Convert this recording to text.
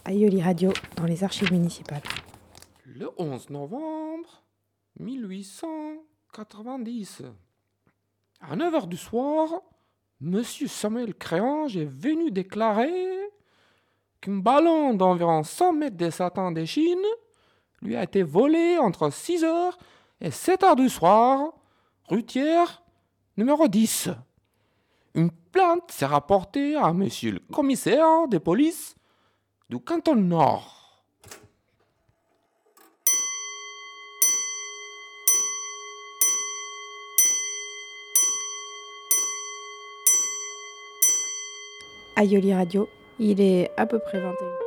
Aioli Radio dans les archives municipales. Le 11 novembre 1890, à 9h du soir, Monsieur Samuel Créange est venu déclarer qu'un ballon d'environ 100 mètres de Satan de Chine lui a été volé entre 6h et 7h du soir, routière numéro 10. Une plainte s'est rapportée à Monsieur le commissaire de police du canton Nord. Aioli Radio, il est à peu près 21h.